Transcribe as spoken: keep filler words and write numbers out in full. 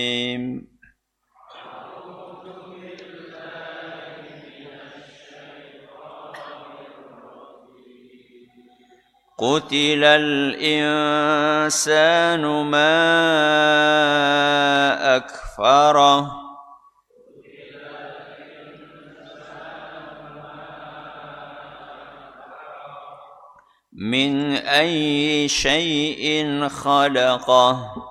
قتل الإنسان ما أكفره من أي شيء خلقه